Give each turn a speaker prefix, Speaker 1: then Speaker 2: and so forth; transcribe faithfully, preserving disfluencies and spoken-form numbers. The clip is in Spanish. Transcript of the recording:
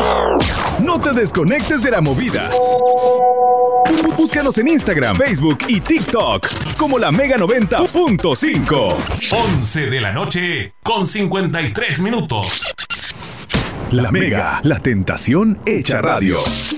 Speaker 1: No te desconectes de la movida. Búscanos en Instagram, Facebook y TikTok como La Mega noventa punto cinco.
Speaker 2: once de la noche con cincuenta y tres minutos.
Speaker 1: La Mega, la tentación hecha radio.